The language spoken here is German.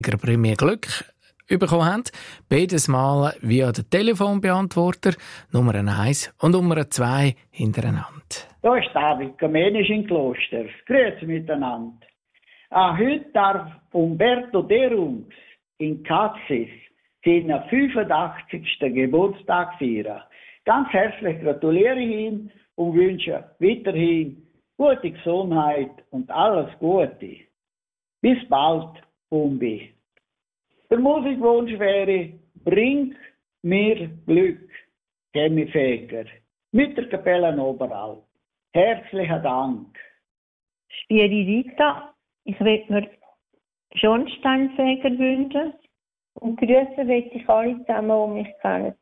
Prämie Glück bekommen haben. Beides Mal via den Telefonbeantworter Nummer 1 und Nummer 2 hintereinander. Da ist David Kamenisch in Kloster. Grüezi miteinander. Heute darf Umberto Derungs in Cazis seinen 85. Geburtstag feiern. Ganz herzlich gratuliere ich ihm und wünsche weiterhin gute Gesundheit und alles Gute. Bis bald, Umbi. Der Musikwunsch wäre, bring mir Glück, Gemmi Feger, mit der Kapelle Oberalp. Herzlichen Dank. Spieri Rita, ich will mir Schornsteinfeger wünschen und grüßen will ich alle zusammen, die mich kennen.